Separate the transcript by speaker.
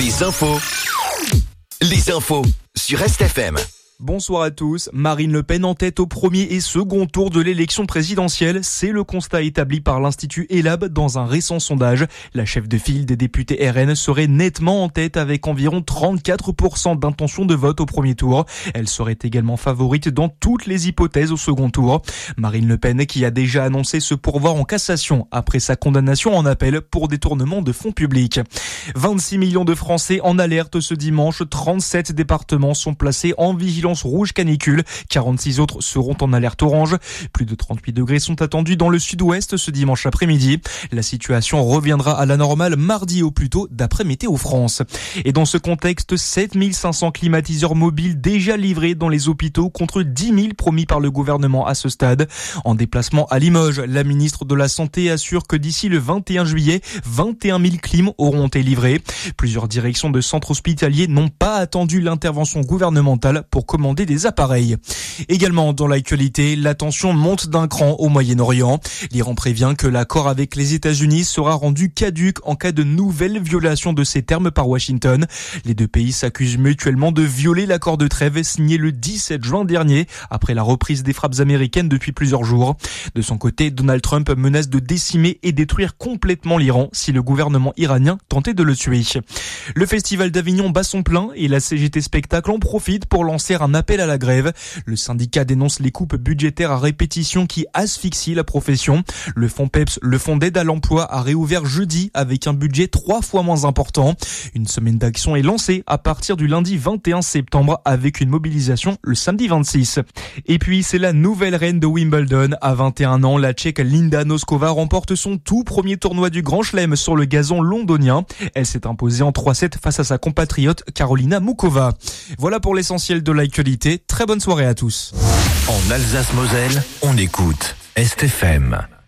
Speaker 1: Les infos sur RestFM.
Speaker 2: Bonsoir à tous. Marine Le Pen en tête au premier et second tour de l'élection présidentielle. C'est le constat établi par l'Institut Ellab dans un récent sondage. La chef de file des députés RN serait nettement en tête avec environ 34% d'intention de vote au premier tour. Elle serait également favorite dans toutes les hypothèses au second tour. Marine Le Pen qui a déjà annoncé se pourvoir en cassation après sa condamnation en appel pour détournement de fonds publics. 26 millions de Français en alerte ce dimanche. 37 départements sont placés en vigilance rouge canicule, 46 autres seront en alerte orange. Plus de 38 degrés sont attendus dans le sud-ouest ce dimanche après-midi. La situation reviendra à la normale mardi au plus tôt d'après Météo France. Et dans ce contexte, 7500 climatiseurs mobiles déjà livrés dans les hôpitaux contre 10 000 promis par le gouvernement à ce stade. En déplacement à Limoges, la ministre de la Santé assure que d'ici le 21 juillet, 21 000 clims auront été livrés. Plusieurs directions de centres hospitaliers n'ont pas attendu l'intervention gouvernementale pour commander des appareils. Également dans l'actualité, la tension monte d'un cran au Moyen-Orient. L'Iran prévient que l'accord avec les États-Unis sera rendu caduc en cas de nouvelle violation de ces termes par Washington. Les deux pays s'accusent mutuellement de violer l'accord de trêve signé le 17 juin dernier après la reprise des frappes américaines depuis plusieurs jours. De son côté, Donald Trump menace de décimer et détruire complètement l'Iran si le gouvernement iranien tentait de le tuer. Le Festival d'Avignon bat son plein et la CGT Spectacle en profite pour lancer un appel à la grève. Le syndicat dénonce les coupes budgétaires à répétition qui asphyxient la profession. Le fonds PEPS, le fonds d'aide à l'emploi, a réouvert jeudi avec un budget 3 fois moins important. Une semaine d'action est lancée à partir du lundi 21 septembre avec une mobilisation le samedi 26. Et puis c'est la nouvelle reine de Wimbledon. À 21 ans, la Tchèque Linda Noskova remporte son tout premier tournoi du Grand Chelem sur le gazon londonien. Elle s'est imposée en 3-7 face à sa compatriote Karolina Muchova. Voilà pour l'essentiel de l'actualité. Très bonne soirée à tous.
Speaker 1: En Alsace-Moselle, on écoute RestFM.